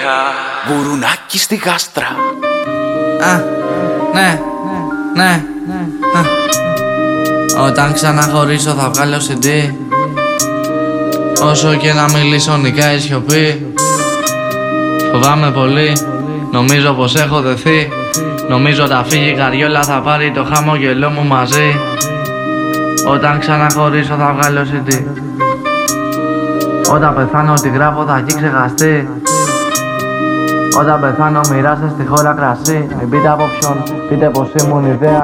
Γουρουνάκι στη γάστρα. Ναι. Όταν ξαναχωρήσω θα βγάλω CD. Όσο και να μιλήσω νικάει η σιωπή. Φοβάμαι πολύ, νομίζω πως έχω δεθεί. Νομίζω θα φύγει η καριόλα, θα πάρει το χαμόγελό μου μαζί. Όταν ξαναχωρήσω θα βγάλω CD. Όταν πεθάνω ό,τι γράφω θα έχει ξεχαστεί. Όταν πεθάνω μοιράστε στη χώρα κρασί. Μην πείτε από ποιον, πείτε πως ήμουν ιδέα.